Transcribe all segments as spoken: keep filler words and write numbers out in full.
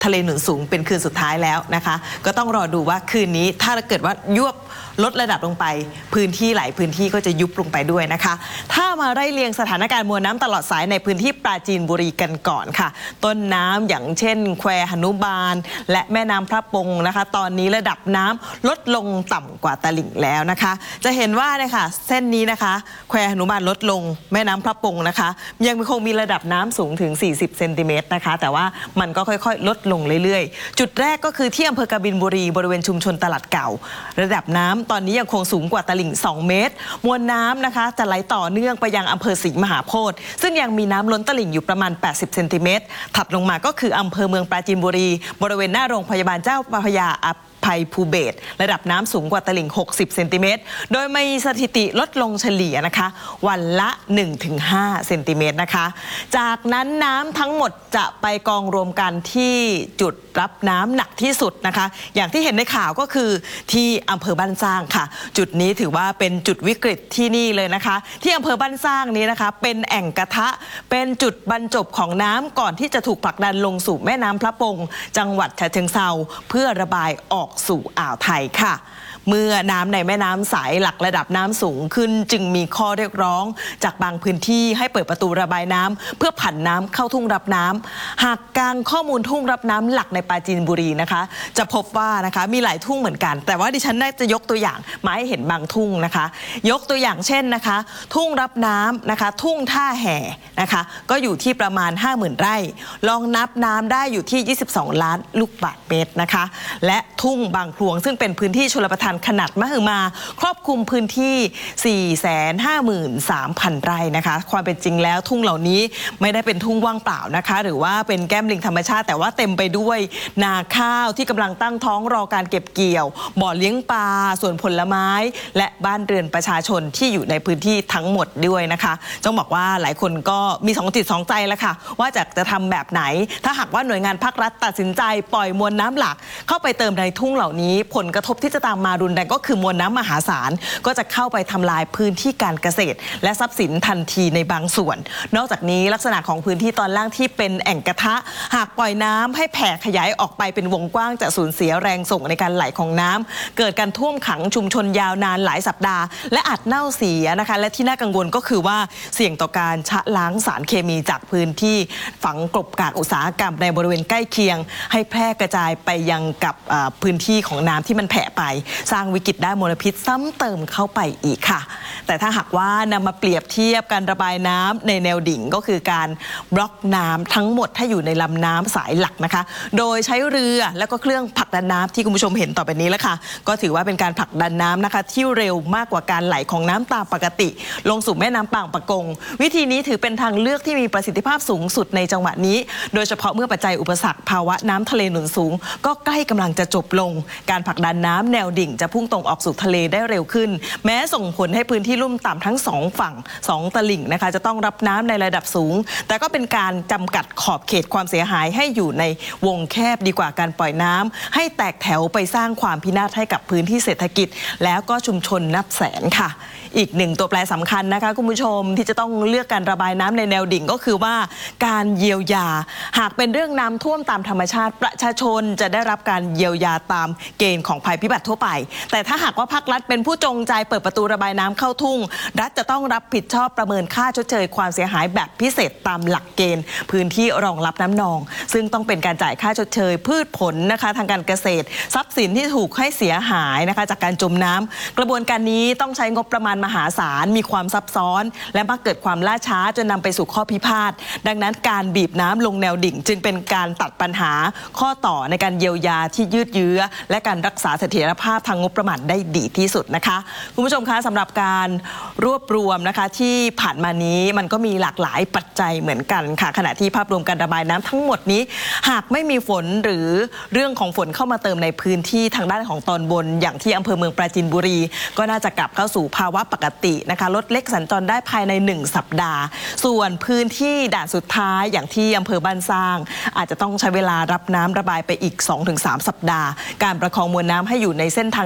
ทะเลหนุนสูงเป็นคืนสุดท้ายแล้วนะคะก็ต้องรอดูว่าคืนนี้ถ้าเกิดว่ายวบลดระดับลงไปพื้นที่หลายพื้นที่ก็จะยุบลงไปด้วยนะคะถ้ามาไล่เรียงสถานการณ์มวลน้ำตลอดสายในพื้นที่ปราจีนบุรีกันก่อนค่ะต้นน้ำอย่างเช่นแควหนุบาลและแม่น้ำพระปงนะคะตอนนี้ระดับน้ำลดลงต่ำกว่าตลิ่งแล้วนะคะจะเห็นว่าเนี่ยค่ะเส้นนี้นะคะแควหนุบาลลดลงแม่น้ำพระปงนะคะยังคงมีระดับน้ำสูงถึงสี่สิบเซนติเมตรนะคะแต่ว่ามันก็ค่อยๆลดลงเรื่อยๆจุดแรกก็คือที่อำเภอกบินบุรีบริเวณชุมชนตลาดเก่าระดับน้ำตอนนี้ยังคงสูงกว่าตลิ่งสองเมตรมวลน้ำนะคะจะไหลต่อเนื่องไปยังอำเภอศรีมหาโพธิ์ซึ่งยังมีน้ำล้นตลิ่งอยู่ประมาณแปดสิบเซนติเมตรถัดลงมาก็คืออำเภอเมืองปราจีนบุรีบริเวณหน้าโรงพยาบาลเจ้าพระยาภัยภูเบศรระดับน้ำสูงกว่าตลิ่งหกสิบเซนติเมตรโดยมีสถิติลดลงเฉลี่ยนะคะวันละ หนึ่งถึงห้า เซนติเมตรนะคะจากนั้นน้ำทั้งหมดจะไปกองรวมกันที่จุดรับน้ำหนักที่สุดนะคะอย่างที่เห็นในข่าวก็คือที่อำเภอบ้านสร้างค่ะจุดนี้ถือว่าเป็นจุดวิกฤตที่นี่เลยนะคะที่อำเภอบ้านสร้างนี้นะคะเป็นแอ่งกระทะเป็นจุดบรรจบของน้ำก่อนที่จะถูกผลักดันลงสู่แม่น้ำพระปงจังหวัดฉะเชิงเทราเพื่อระบายออกสู่อ่าวไทยค่ะเมื่อน้ำในแม่น้ำสายหลักระดับน้ำสูงขึ้นจึงมีข้อเรียกร้องจากบางพื้นที่ให้เปิดประตูระบายน้ำเพื่อผันน้ำเข้าทุ่งรับน้ำหากการข้อมูลทุ่งรับน้ำหลักในปราจีนบุรีนะคะจะพบว่านะคะมีหลายทุ่งเหมือนกันแต่ว่าดิฉันน่าจะยกตัวอย่างมาให้เห็นบางทุ่งนะคะยกตัวอย่างเช่นนะคะทุ่งรับน้ำนะคะทุ่งท่าแห่นะคะก็อยู่ที่ประมาณ ห้าหมื่น ไร่ลองนับน้ำได้อยู่ที่ยี่สิบสองล้านลูกบาศก์เมตรนะคะและทุ่งบางพลวงซึ่งเป็นพื้นที่ชลประทานขนาดมหึมาครอบคลุมพื้นที่ สี่แสนห้าหมื่นสามพัน ไร่นะคะความเป็นจริงแล้วทุ่งเหล่านี้ไม่ได้เป็นทุ่งว่างเปล่านะคะหรือว่าเป็นแก้มลิงธรรมชาติแต่ว่าเต็มไปด้วยนาข้าวที่กำลังตั้งท้องรอการเก็บเกี่ยวบ่อเลี้ยงปลาสวนผลไม้และบ้านเรือนประชาชนที่อยู่ในพื้นที่ทั้งหมดด้วยนะคะต้องบอกว่าหลายคนก็มีสองจิตสองใจแล้วค่ะว่าจะจะทำแบบไหนถ้าหากว่าหน่วยงานภาครัฐตัดสินใจปล่อยมวลน้ำหลักเข้าไปเติมในทุ่งเหล่านี้ผลกระทบที่จะตามมารุนแรงก็คือมวลน้ำมหาศาลก็จะเข้าไปทำลายพื้นที่การเกษตรและทรัพย์สินทันทีในบางส่วนนอกจากนี้ลักษณะของพื้นที่ตอนล่างที่เป็นแอ่งกระทะหากปล่อยน้ำให้แผ่ขยายออกไปเป็นวงกว้างจะสูญเสียแรงส่งในการไหลของน้ำเกิดการท่วมขังชุมชนยาวนานหลายสัปดาห์และอาจเน่าเสียนะคะและที่น่ากังวลก็คือว่าเสี่ยงต่อการชะล้างสารเคมีจากพื้นที่ฝังกลบกากอุตสาหกรรมในบริเวณใกล้เคียงให้แพร่กระจายไปยังกับพื้นที่ของน้ำที่มันแผ่ไปสร้างวิกฤตด้านมลพิษซ้ำเติมเข้าไปอีกค่ะแต่ถ้าหากว่านำมาเปรียบเทียบการระบายน้ำในแนวดิ่งก็คือการบล็อกน้ำทั้งหมดถ้าอยู่ในลำน้ำสายหลักนะคะโดยใช้เรือแล้วก็เครื่องผลักดันน้ำที่คุณผู้ชมเห็นต่อไปนี้แล้วค่ะก็ถือว่าเป็นการผลักดันน้ำนะคะที่เร็วมากกว่าการไหลของน้ำตามปกติลงสู่แม่น้ำปางปะกงวิธีนี้ถือเป็นทางเลือกที่มีประสิทธิภาพสูงสุดในจังหวะนี้โดยเฉพาะเมื่อปัจจัยอุปสรรคภาวะน้ำทะเลหนุนสูงก็ใกล้กำลังจะจบลงการผลักดันน้ำแนวดิ่งจะพุ่งตรงออกสู่ทะเลได้เร็วขึ้นแม้ส่งผลให้พื้นที่ลุ่มต่ำทั้งสองฝั่งสองตลิ่งนะคะจะต้องรับน้ำในระดับสูงแต่ก็เป็นการจำกัดขอบเขตความเสียหายให้อยู่ในวงแคบดีกว่าการปล่อยน้ำให้แตกแถวไปสร้างความพินาศให้กับพื้นที่เศรษฐกิจแล้วก็ชุมชนนับแสนค่ะอีกหนึ่งตัวแปรสำคัญนะคะคุณผู้ชมที่จะต้องเลือกการระบายน้ำในแนวดิ่งก็คือว่าการเยียวยาหากเป็นเรื่องน้ำท่วมตามธรรมชาติประชาชนจะได้รับการเยียวยาตามเกณฑ์ของภัยพิบัติทั่วไปแต่ถ้าหากว่าภาครัฐเป็นผู้จงใจเปิดประตูระบายน้ำเข้าทุ่งรัฐจะต้องรับผิดชอบประเมินค่าชดเชยความเสียหายแบบพิเศษตามหลักเกณฑ์พื้นที่รองรับน้ำนองซึ่งต้องเป็นการจ่ายค่าชดเชยพืชผลนะคะทางการเกษตรทรัพย์สินที่ถูกให้เสียหายนะคะจากการจมน้ำกระบวนการนี้ต้องใช้งบประมาณมหาศาลมีความซับซ้อนและมักเกิดความล่าช้าจนนำไปสู่ข้อพิพาทดังนั้นการบีบน้ำลงแนวดิ่งจึงเป็นการตัดปัญหาข้อต่อในการเยียวยาที่ยืดเยื้อและการรักษาเสถียรภาพทางงบประมาณได้ดีที่สุดนะคะคุณผู้ชมคะสำหรับการรวบรวมนะคะที่ผ่านมานี้มันก็มีหลากหลายปัจจัยเหมือนกันค่ะขณะที่ภาพรวมการระบายน้ำทั้งหมดนี้หากไม่มีฝนหรือเรื่องของฝนเข้ามาเติมในพื้นที่ทางด้านของตอนบนอย่างที่อำเภอเมืองปราจีนบุรีก็น่าจะกลับเข้าสู่ภาวะปกตินะคะรถเล็กสัญจรได้ภายในหนึ่งสัปดาห์ส่วนพื้นที่ด่านสุดท้ายอย่างที่อำเภอบ้านสร้างอาจจะต้องใช้เวลารับน้ำระบายไปอีก สองถึงสาม สัปดาห์การประคองมวลน้ำให้อยู่ในเส้นทาง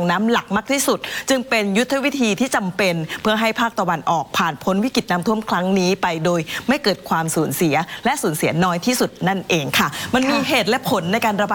น้ำหลักมากที่สุดจึงเป็นยุทธวิธีที่จำเป็นเพื่อให้ภาคตะวันออกผ่านพ้นวิกฤตน้ำท่วมครั้งนี้ไปโดยไม่เกิดความสูญเสียและสูญเสียน้อยที่สุดนั่นเองค่ะมันมีเหตุและผลในการระบาย